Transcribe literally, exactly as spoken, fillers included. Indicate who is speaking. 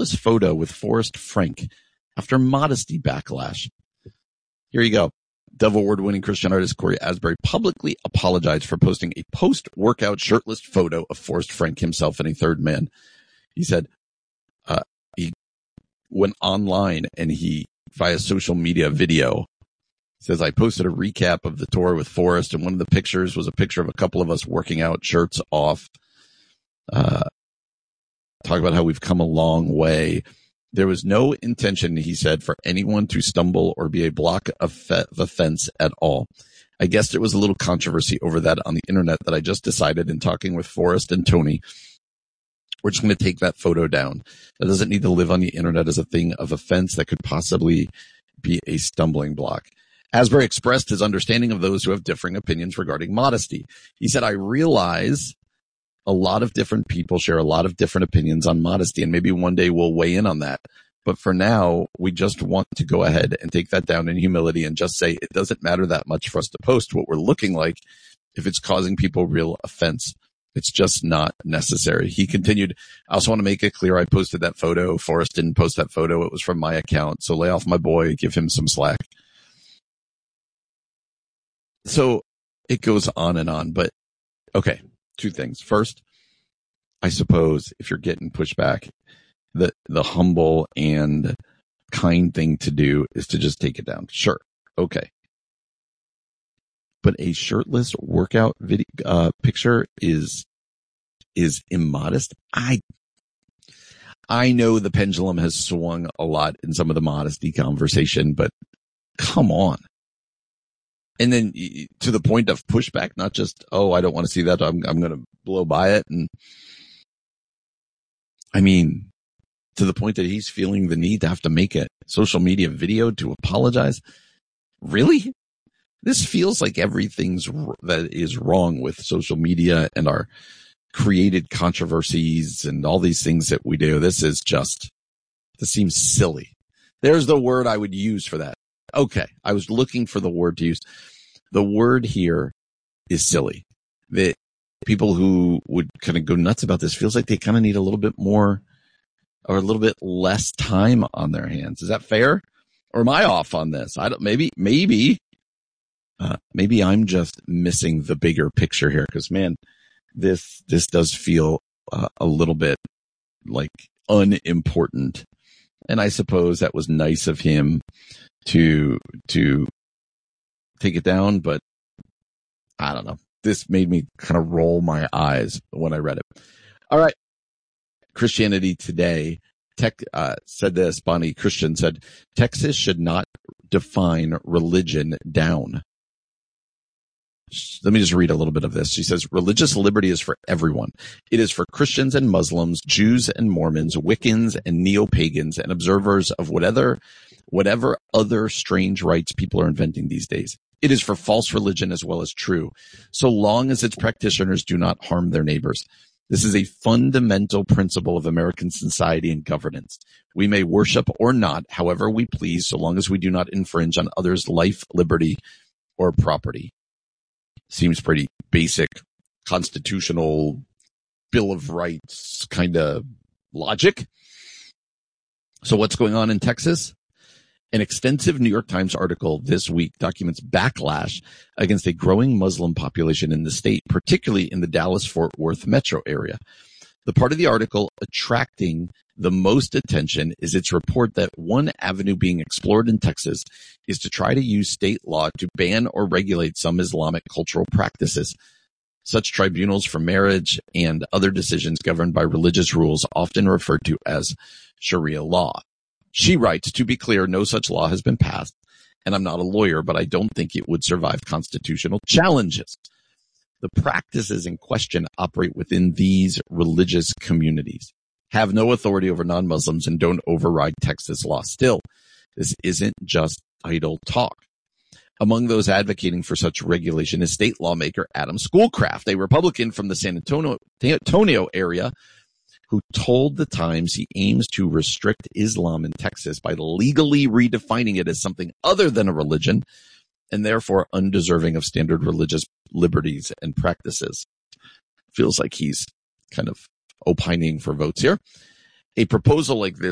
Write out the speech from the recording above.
Speaker 1: shirtless photo with Forrest Frank after modesty backlash. Here you go. Dove Award-winning Christian artist Corey Asbury publicly apologized for posting a post-workout shirtless photo of Forrest Frank himself and a third man. He said uh, he went online and he, via social media video, says, I posted a recap of the tour with Forrest, and one of the pictures was a picture of a couple of us working out, shirts off. Uh, talk about how we've come a long way. There was no intention, he said, for anyone to stumble or be a block of fe- offense at all. I guess there was a little controversy over that on the internet that I just decided in talking with Forrest and Tony, we're just going to take that photo down. That doesn't need to live on the internet as a thing of offense that could possibly be a stumbling block. Asbury expressed his understanding of those who have differing opinions regarding modesty. He said, I realize a lot of different people share a lot of different opinions on modesty, and maybe one day we'll weigh in on that. But for now, we just want to go ahead and take that down in humility and just say it doesn't matter that much for us to post what we're looking like if it's causing people real offense. It's just not necessary. He continued, I also want to make it clear I posted that photo. Forrest didn't post that photo. It was from my account. So lay off my boy, give him some slack. So it goes on and on, but okay. Two things. First, I suppose if you're getting pushback, the, the humble and kind thing to do is to just take it down. Sure. Okay. But a shirtless workout video, uh, picture is, is immodest. I, I know the pendulum has swung a lot in some of the modesty conversation, but come on. And then to the point of pushback, not just, oh, I don't want to see that. I'm, I'm going to blow by it. And I mean, to the point that he's feeling the need to have to make a social media video to apologize. Really? This feels like everything's that is wrong with social media and our created controversies and all these things that we do. This is just, this seems silly. There's the word I would use for that. Okay. I was looking for the word to use. The word here is silly. That people who would kind of go nuts about this feels like they kind of need a little bit more or a little bit less time on their hands. Is that fair? Or am I off on this? I don't, maybe, maybe, uh, maybe I'm just missing the bigger picture here. Cause man, this, this does feel uh, a little bit like unimportant. And I suppose that was nice of him to, to take it down, but I don't know. This made me kind of roll my eyes when I read it. All right. Christianity Today tech, uh, said this, Bonnie Christian said, Texas should not define religion down. Let me just read a little bit of this. She says, religious liberty is for everyone. It is for Christians and Muslims, Jews and Mormons, Wiccans and neo-pagans, and observers of whatever, whatever other strange rites people are inventing these days. It is for false religion as well as true, so long as its practitioners do not harm their neighbors. This is a fundamental principle of American society and governance. We may worship or not, however we please, so long as we do not infringe on others' life, liberty, or property. Seems pretty basic constitutional Bill of Rights kind of logic. So what's going on in Texas? An extensive New York Times article this week documents backlash against a growing Muslim population in the state, particularly in the Dallas-Fort Worth metro area. The part of the article attracting the most attention is its report that one avenue being explored in Texas is to try to use state law to ban or regulate some Islamic cultural practices. Such tribunals for marriage and other decisions governed by religious rules, often referred to as Sharia law. She writes, to be clear, no such law has been passed, and I'm not a lawyer, but I don't think it would survive constitutional challenges. The practices in question operate within these religious communities, have no authority over non-Muslims, and don't override Texas law. Still, this isn't just idle talk. Among those advocating for such regulation is state lawmaker Adam Schoolcraft, a Republican from the San Antonio, Antonio area, who told the Times he aims to restrict Islam in Texas by legally redefining it as something other than a religion and therefore undeserving of standard religious liberties and practices. Feels like he's kind of opining for votes here. A proposal like this